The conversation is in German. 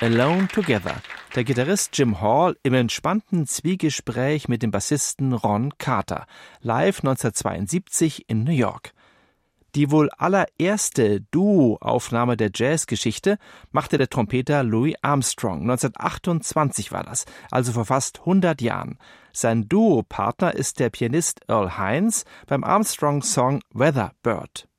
Alone Together. Der Gitarrist Jim Hall im entspannten Zwiegespräch mit dem Bassisten Ron Carter. Live 1972 in New York. Die wohl allererste Duo-Aufnahme der Jazzgeschichte machte der Trompeter Louis Armstrong. 1928 war das, also vor fast 100 Jahren. Sein Duo-Partner ist der Pianist Earl Hines beim Armstrong-Song Weather Bird.